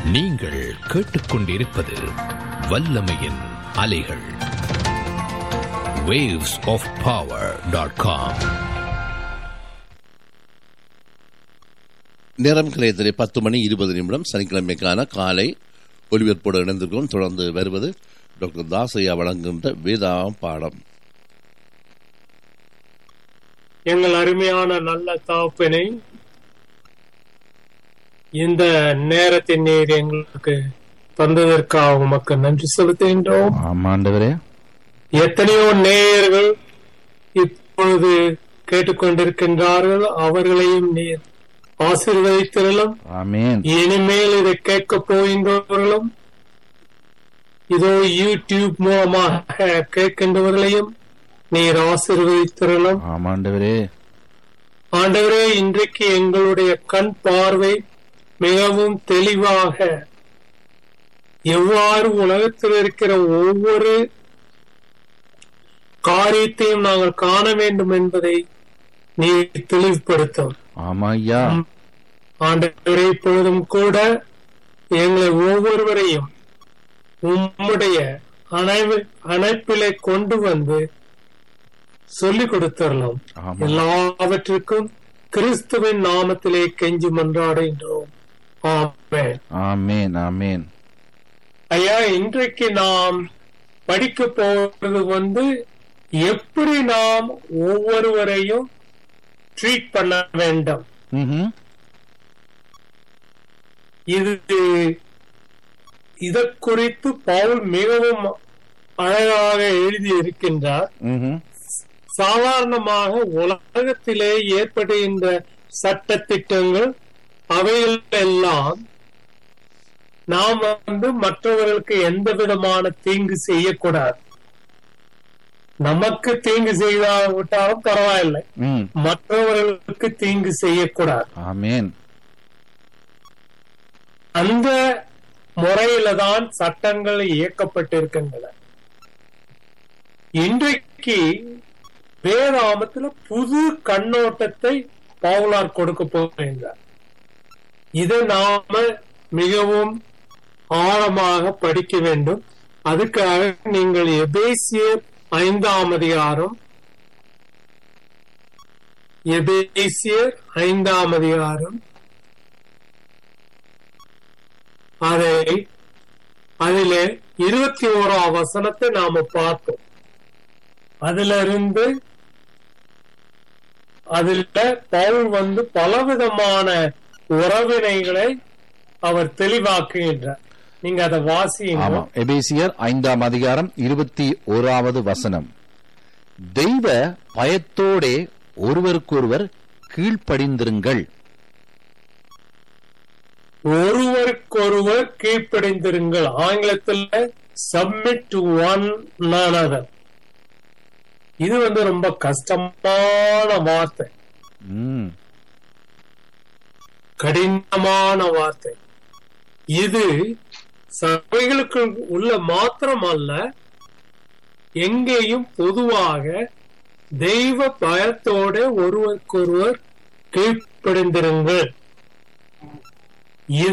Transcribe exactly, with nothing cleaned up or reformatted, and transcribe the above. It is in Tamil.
நீங்கள் கேட்டுக்கொண்டிருப்பது வல்லமையின் அலைகள். waves of power dot com. நேரம் கிளையத்திலே பத்து மணி இருபது நிமிடம் சனிக்கிழமைக்கான காலை ஒலிபரப்போடு இணைந்திருக்கிறோம். தொடர்ந்து வருவது டாக்டர் தாசையா வழங்குகின்ற வேதாம் பாடம். எங்கள் அருமையான நல்ல தகப்பனே, இந்த நேரத்தின் நீர் எங்களுக்கு தந்ததற்காக உமக்கு நன்றி செலுத்துகின்றோம். ஆமாண்டவரே, எத்தனையோ நேயர்கள் இப்பொழுது கேட்டுக்கொண்டிருக்கின்றார்கள். அவர்களையும் நீர் ஆசீர்வதித்திரலும். ஆமென். இனிமேல் இதை கேட்க போகின்றவர்களும் இதோ யூடியூப் மூலமாக கேட்கின்றவர்களையும் நீர் ஆசீர்வதித்திரலும். ஆமாண்டவரே, ஆண்டவரே, இன்றைக்கு எங்களுடைய கண் பார்வை மிகவும் தெளிவாக எவ்வாறு உலகத்தில் இருக்கிற ஒவ்வொரு காரியத்தையும் நாங்கள் காண வேண்டும் என்பதை நீ தெளிவுபடுத்தும். ஆமா ஐயா. ஆண்டவரே, இப்பொழுதும் கூட எங்களை ஒவ்வொருவரையும் உம்முடைய அணைவு அணைப்பிலே கொண்டு வந்து சொல்லிக் கொடுத்தரலாம். எல்லாவற்றிற்கும் கிறிஸ்துவின் நாமத்திலே கெஞ்சி மன்றாடுகின்றோம். ஆமென். ஆமென். ஆமென். ஐயா, இன்றைக்கு நாம் படிக்க போறது வந்து எப்படி நாம் ஒவ்வொருவரையும் ட்ரீட் பண்ண வேண்டும். இது இத குறித்து பவுல் மிகவும் அழகாக எழுதி இருக்கின்றார். சாதாரணமாக உலகத்திலே ஏற்படுகின்ற சட்ட திட்டங்கள் அவைகள் எல்லாம் நாம் வந்து மற்றவர்களுக்கு எந்த விதமான தீங்கு செய்யக்கூடாது. நமக்கு தீங்கு செய்தாவிட்டாலும் பரவாயில்லை, மற்றவர்களுக்கு தீங்கு செய்யக்கூடாது. ஆமென். அந்த முறையில தான் சட்டங்கள் இயக்கப்பட்டிருக்கின்றன. இன்றைக்கு வேதாமத்துல புது கண்ணோட்டத்தை பவுலார் கொடுக்க போகின்றார். இதை நாம மிகவும் ஆழமாக படிக்க வேண்டும். அதுக்காக நீங்கள் எபேசியர் ஐந்தாம் அதிகாரம் எபேசியர் ஐந்தாம் அதிகாரம் அதை அதிலே இருபத்தி ஓராம் வசனத்தை நாம பார்த்தோம். அதுல இருந்து அதுல பவுல் வந்து பலவிதமான உறவினைகளை அவர் தெளிவாக்குகின்றார். நீங்க அதை வாசிங்க. எபேசியர் ஐந்தாம் அதிகாரம் இருபத்தி ஓராவது வசனம். தெய்வ பயத்தோடே ஒருவருக்கொருவர் கீழ்ப்படிந்திருங்கள். ஒருவருக்கொருவர் கீழ்ப்படிந்திருங்கள். ஆங்கிலத்தில் சப்மிட் டு ஒன் another. இது வந்து ரொம்ப கஷ்டமான வார்த்தை, கடினமான வார்த்தை. இது சபைகளுக்கு உள்ள மாத்திரம் அல்ல, எங்கேயும் பொதுவாக தெய்வ பயத்தோட ஒருவருக்கொருவர் கீழ்ப்படிந்திருங்கள்.